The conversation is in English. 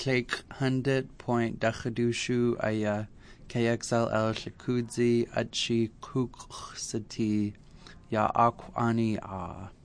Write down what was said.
Clake Hundit Point Dachadushu Aya KXLL Shakudzi Achi Kuksati Ya Akwani A.